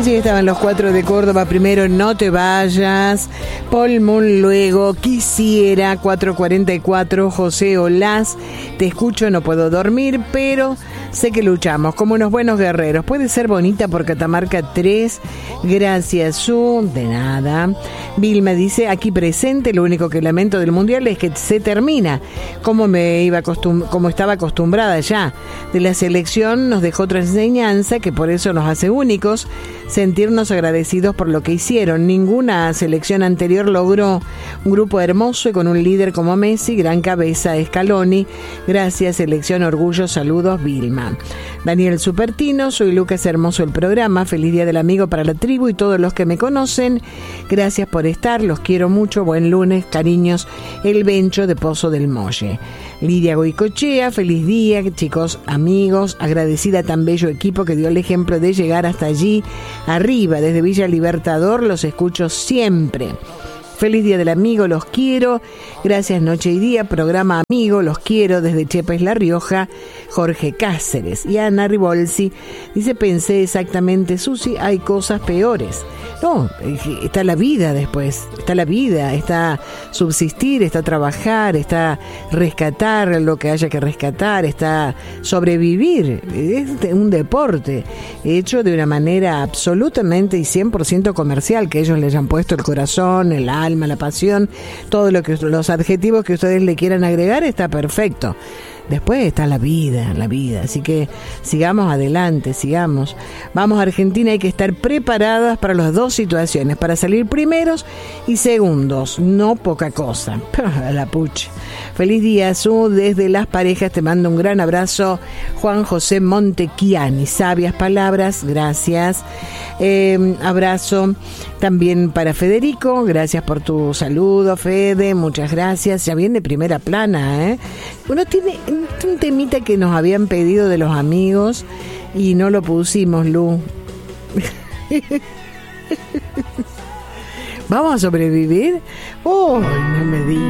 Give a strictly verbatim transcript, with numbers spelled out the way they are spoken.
Allí estaban los cuatro de Córdoba primero, No te vayas. Paul Moon luego, Quisiera, cuatro cuarenta y cuatro, José Olaz, Te escucho, no puedo dormir, pero sé que luchamos como unos buenos guerreros. Puede ser bonita por Catamarca tres, gracias Su, de nada. Vilma dice, aquí presente, lo único que lamento del Mundial es que se termina, como me iba acostum- como estaba acostumbrada ya. De la selección nos dejó otra enseñanza que por eso nos hace únicos, sentirnos agradecidos por lo que hicieron. Ninguna selección anterior logró un grupo hermoso y con un líder como Messi, gran cabeza Scaloni. Gracias, selección, orgullo, saludos, Vilma. Daniel Supertino, soy Lucas, hermoso el programa, feliz día del amigo para la tribu y todos los que me conocen, gracias por estar, los quiero mucho, buen lunes, cariños, el Bencho de Pozo del Molle. Lidia Goicochea, feliz día, chicos, amigos, agradecida a tan bello equipo que dio el ejemplo de llegar hasta allí, arriba, desde Villa Libertador, los escucho siempre. Feliz día del amigo, los quiero. Gracias noche y día, programa amigo, los quiero desde Chepas, La Rioja, Jorge Cáceres. Y Ana Ribolsi dice, pensé exactamente, Susi, hay cosas peores. No, está la vida después, está la vida, está subsistir, está trabajar, está rescatar lo que haya que rescatar, está sobrevivir. Es un deporte hecho de una manera absolutamente y cien por ciento comercial, que ellos le hayan puesto el corazón, el alma, la pasión, todo lo que los adjetivos que ustedes le quieran agregar está perfecto. Después está la vida, la vida. Así que sigamos adelante, sigamos. Vamos a Argentina, hay que estar preparadas para las dos situaciones, para salir primeros y segundos. No poca cosa. La pucha. Feliz día, Su. Desde Las Parejas te mando un gran abrazo. Juan José Montequiani. Sabias palabras, gracias. Eh, abrazo también para Federico. Gracias por tu saludo, Fede. Muchas gracias. Ya viene primera plana, ¿eh? Uno tiene un temita que nos habían pedido de los amigos y no lo pusimos, Lu. ¿Vamos a sobrevivir? Oh, no me digas.